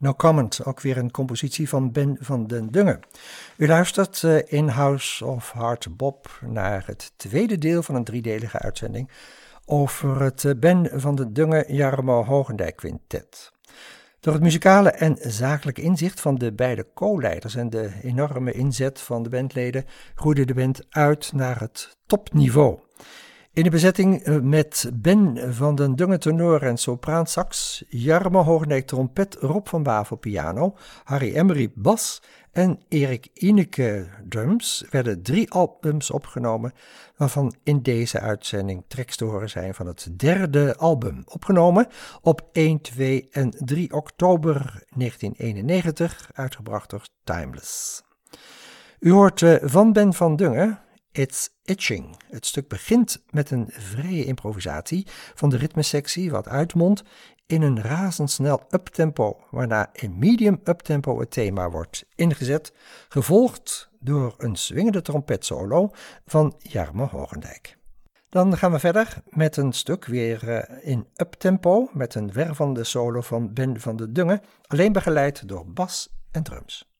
No Comment, ook weer een compositie van Ben van den Dungen. U luistert in House of Hard Bop naar het tweede deel van een driedelige uitzending over het Ben van den Dungen-Jarmo Hogendijk Quintet. Door het muzikale en zakelijke inzicht van de beide co-leiders en de enorme inzet van de bandleden groeide de band uit naar het topniveau. In de bezetting met Ben van den Dungen tenor en sopraansax, Jarmo Hogendijk trompet, Rob van Bavel piano, Harry Emery bas en Erik Ineke drums werden 3 albums opgenomen, waarvan in deze uitzending tracks te horen zijn van het derde album, opgenomen op 1, 2 en 3 oktober 1991, uitgebracht door Timeless. U hoort van Ben van Dungen It's Itching. Het stuk begint met een vrije improvisatie van de ritmesectie, wat uitmondt in een razendsnel uptempo, waarna in medium uptempo het thema wordt ingezet, gevolgd door een swingende trompetsolo van Jarmo Hogendijk. Dan gaan we verder met een stuk weer in uptempo met een wervende solo van Ben van den Dungen, alleen begeleid door bas en drums.